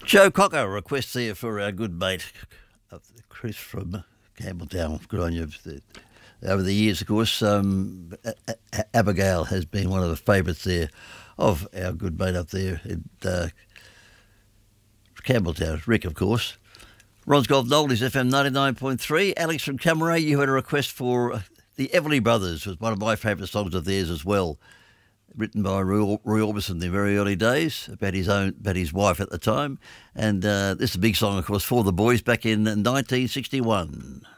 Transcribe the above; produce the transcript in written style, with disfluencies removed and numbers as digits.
Joe Cocker requests there for our good mate, Chris from Campbelltown. Good on you. Over the years, of course, Abigail has been one of the favourites there of our good mate up there at Campbelltown. Rick, of course. Ron's Golf Noldies, FM 99.3. Alex from Camaray, you had a request for the Everly Brothers, was one of my favourite songs of theirs as well. Written by Roy Orbison in the very early days, about his wife at the time. And this is a big song, of course, for the boys back in 1961.